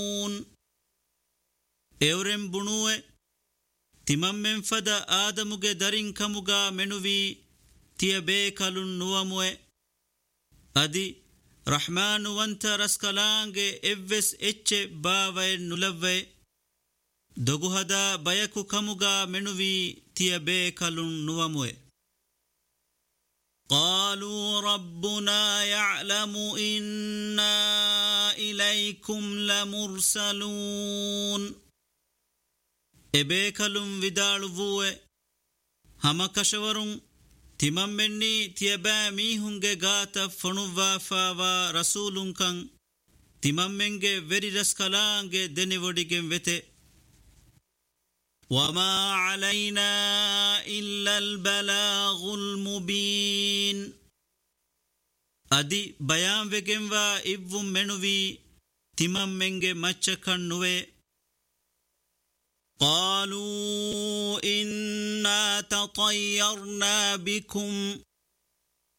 Euren bunue timammen fada Adamuge darin kamuga menuvi tiya bekalun nuwamue adi Rahmanu wanta raskalange evves ecce baavae nulavve doguhada bayaku kamuga menuvi tiya bekalun nuwamue قالوا ربنا يعلم إنا إليكم لمرسلون إبيكلم vidaluvue hamakashavarun timammenni tiyaba mihunge gata fonuva fawa rasulunkan timammenge veri raskalange denivodigen vete وما علينا إلا البلاغ المبين أدي بيان وكنوا إبو منوي تمام منگ مچكن نوے قالوا إنا تطيرنا بكم